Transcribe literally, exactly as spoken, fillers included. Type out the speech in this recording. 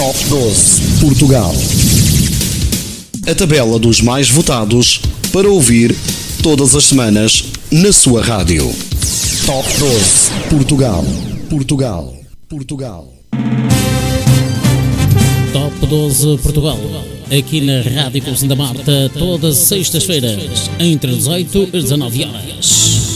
Top doze Portugal. A tabela dos mais votados para ouvir todas as semanas na sua rádio. Top doze Portugal. Portugal. Portugal. Top doze Portugal. Aqui na Rádio Conceição da Marta, todas as sextas-feiras, entre dezoito e dezanove horas.